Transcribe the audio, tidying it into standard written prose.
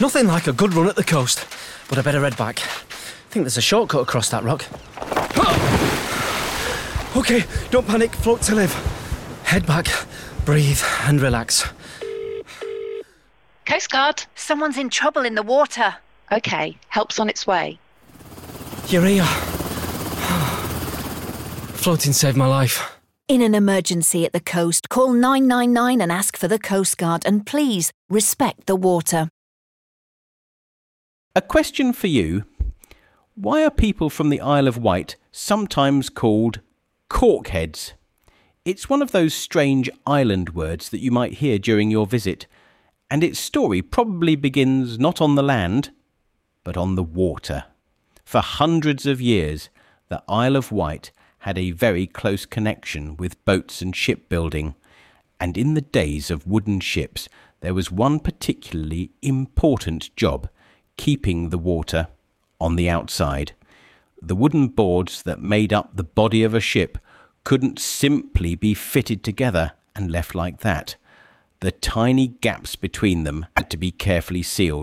Nothing like a good run at the coast, but I better head back. I think there's a shortcut across that rock. OK, don't panic, float to live. Head back, breathe and relax. Coast Guard. Someone's in trouble in the water. OK, help's on its way. You're here. Floating saved my life. In an emergency at the coast, call 999 and ask for the Coast Guard, and please respect the water. A question for you. Why are people from the Isle of Wight sometimes called corkheads? It's one of those strange island words that you might hear during your visit, and its story probably begins not on the land, but on the water. For hundreds of years, the Isle of Wight had a very close connection with boats and shipbuilding, and in the days of wooden ships, there was one particularly important job, keeping the water on the outside. The wooden boards that made up the body of a ship couldn't simply be fitted together and left like that. The tiny gaps between them had to be carefully sealed.